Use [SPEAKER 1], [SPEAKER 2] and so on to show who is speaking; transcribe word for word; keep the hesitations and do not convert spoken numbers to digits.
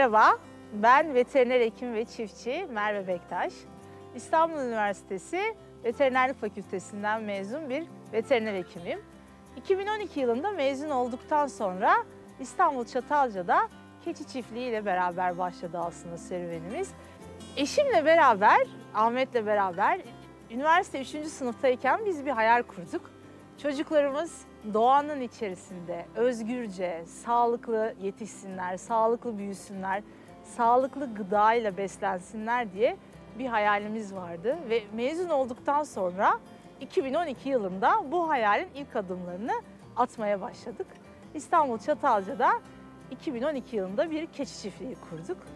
[SPEAKER 1] Merhaba, ben veteriner hekim ve çiftçi Merve Bektaş. İstanbul Üniversitesi Veterinerlik Fakültesinden mezun bir veteriner hekimim. iki bin on iki yılında mezun olduktan sonra İstanbul Çatalca'da keçi çiftliği ile beraber başladı aslında serüvenimiz. Eşimle beraber, Ahmet'le beraber üniversite üçüncü sınıftayken biz bir hayal kurduk. Çocuklarımız doğanın içerisinde özgürce, sağlıklı yetişsinler, sağlıklı büyüsünler, sağlıklı gıdayla beslensinler diye bir hayalimiz vardı. Ve mezun olduktan sonra iki bin on iki yılında bu hayalin ilk adımlarını atmaya başladık. İstanbul Çatalca'da iki bin on iki yılında bir keçi çiftliği kurduk.